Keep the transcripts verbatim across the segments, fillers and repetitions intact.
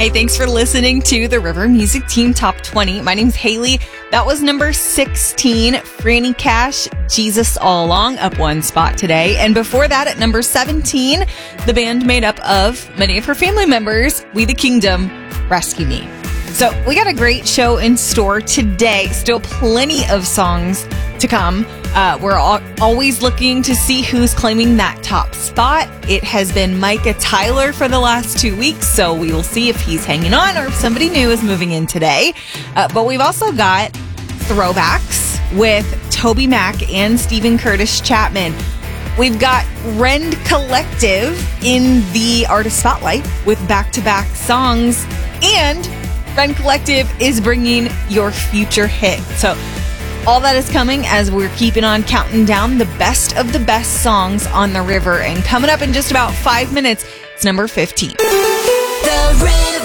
Hey, thanks for listening to the River Music Team Top twenty. My name's Haley. That was number sixteen, Franny Cash, Jesus All Along, up one spot today. And before that, at number seventeen, the band made up of many of her family members, We the Kingdom, Rescue Me. So we got a great show in store today. Still plenty of songs to come. Uh, we're all, always looking to see who's claiming that top spot. It has been Micah Tyler for the last two weeks, so we will see if he's hanging on or if somebody new is moving in today. Uh, but we've also got throwbacks with Toby Mac and Stephen Curtis Chapman. We've got Rend Collective in the Artist Spotlight with back-to-back songs, and Rend Collective is bringing your future hit. So all that is coming as we're keeping on counting down the best of the best songs on the river. And coming up in just about five minutes, it's number fifteen. The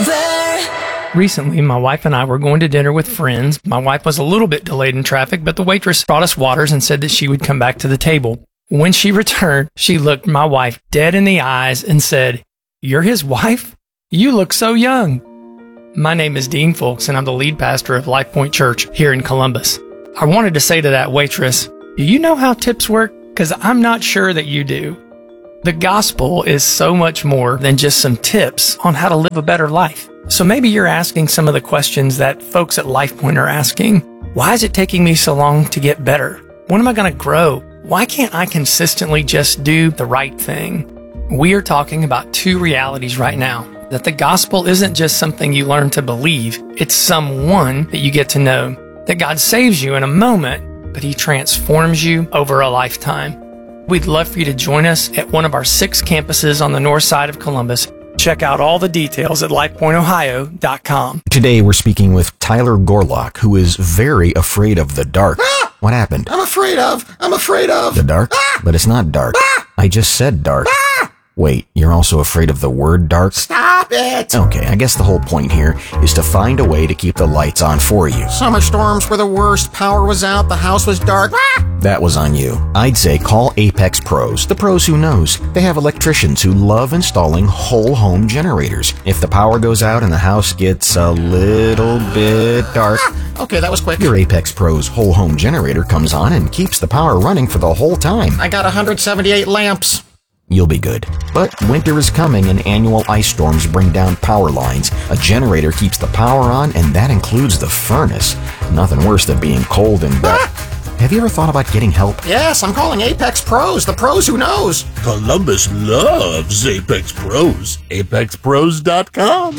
River. Recently, my wife and I were going to dinner with friends. My wife was a little bit delayed in traffic, but the waitress brought us waters and said that she would come back to the table. When she returned, she looked my wife dead in the eyes and said, "You're his wife? You look so young." My name is Dean Folks, and I'm the lead pastor of Life Point Church here in Columbus. I wanted to say to that waitress, do you know how tips work? Because I'm not sure that you do. The gospel is so much more than just some tips on how to live a better life. So maybe you're asking some of the questions that folks at Life Point are asking. Why is it taking me so long to get better? When am I going to grow? Why can't I consistently just do the right thing? We are talking about two realities right now. That the gospel isn't just something you learn to believe. It's someone that you get to know. That God saves you in a moment, but He transforms you over a lifetime. We'd love for you to join us at one of our six campuses on the north side of Columbus. Check out all the details at life point ohio dot com. Today we're speaking with Tyler Gorlock, who is very afraid of the dark. Ah! What happened? I'm afraid of, I'm afraid of. The dark? Ah! But it's not dark. Ah! I just said dark. Ah! Wait, you're also afraid of the word dark? Stop it! Okay, I guess the whole point here is to find a way to keep the lights on for you. Summer storms were the worst. Power was out. The house was dark. Ah! That was on you. I'd say call Apex Pros, the pros who knows. They have electricians who love installing whole home generators. If the power goes out and the house gets a little bit dark, Ah! Okay, that was quick. your Apex Pros whole home generator comes on and keeps the power running for the whole time. I got one hundred seventy-eight lamps. You'll be good. But winter is coming and annual ice storms bring down power lines. A generator keeps the power on, and that includes the furnace. Nothing worse than being cold and wet. Have you ever thought about getting help? Yes, I'm calling Apex Pros, the pros who knows. Columbus loves Apex Pros. apex pros dot com.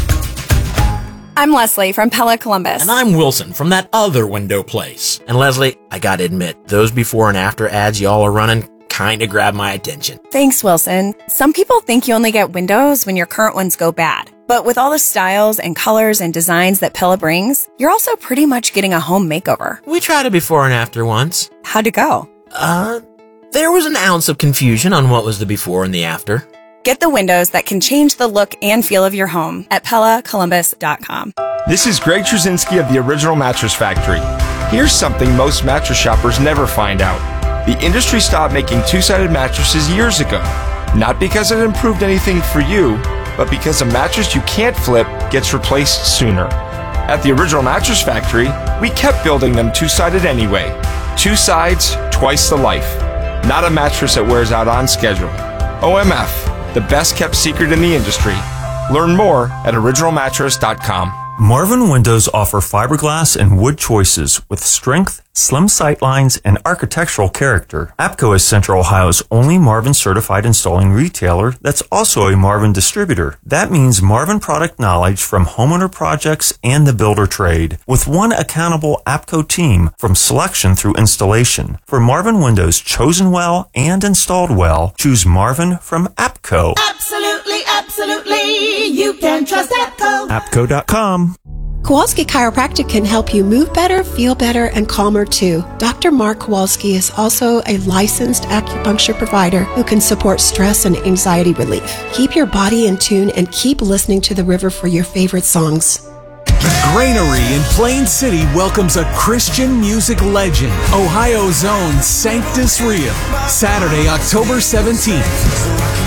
I'm Leslie from Pella Columbus. And I'm Wilson from that other window place. And Leslie, I gotta admit, those before and after ads y'all are running kinda grab my attention. Thanks, Wilson. Some people think you only get windows when your current ones go bad. But with all the styles and colors and designs that Pella brings, you're also pretty much getting a home makeover. We tried a before and after once. How'd it go? Uh, there was an ounce of confusion on what was the before and the after. Get the windows that can change the look and feel of your home at pella columbus dot com. This is Greg Trzynski of the Original Mattress Factory. Here's something most mattress shoppers never find out. The industry stopped making two-sided mattresses years ago. Not because it improved anything for you, but because a mattress you can't flip gets replaced sooner. At the Original Mattress Factory, we kept building them two-sided anyway. Two sides, twice the life. Not a mattress that wears out on schedule. O M F, the best kept secret in the industry. Learn more at original mattress dot com. Marvin Windows offer fiberglass and wood choices with strength, slim sightlines, and architectural character. APCO is Central Ohio's only Marvin certified installing retailer that's also a Marvin distributor. That means Marvin product knowledge from homeowner projects and the builder trade, with one accountable APCO team from selection through installation. For Marvin Windows chosen well and installed well, choose Marvin from APCO. Absolutely, absolutely. You can trust APCO. APCO dot com. Kowalski Chiropractic can help you move better, feel better, and calmer too. Doctor Mark Kowalski is also a licensed acupuncture provider who can support stress and anxiety relief. Keep your body in tune and keep listening to the river for your favorite songs. Granary in Plain City welcomes a Christian music legend, Ohio's own Sanctus Real, Saturday, October seventeenth.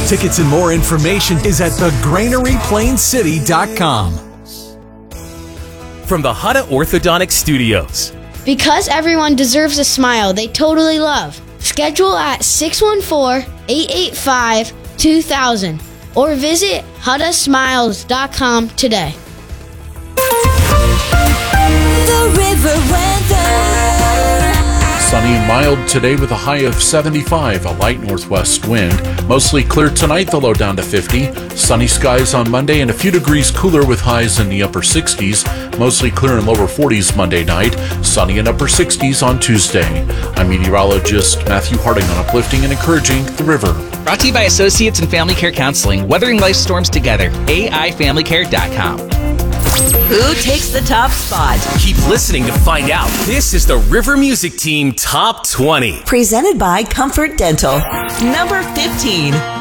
Tickets and more information is at the granary plain city dot com. From the Hutta Orthodontic Studios. Because everyone deserves a smile they totally love. Schedule at six one four, eight eight five, two thousand or visit hutta smiles dot com today. The river weather. Sunny and mild today with a high of seventy-five, a light northwest wind. Mostly clear tonight, the low down to fifty. Sunny skies on Monday and a few degrees cooler with highs in the upper sixties. Mostly clear and lower forties Monday night. Sunny and upper sixties on Tuesday. I'm meteorologist Matthew Harding on Uplifting and Encouraging the River. Brought to you by Associates in Family Care Counseling, weathering life storms together. A I family care dot com. Who takes the top spot? Keep listening to find out. This is the River Music Team Top twenty. Presented by Comfort Dental. Number fifteen.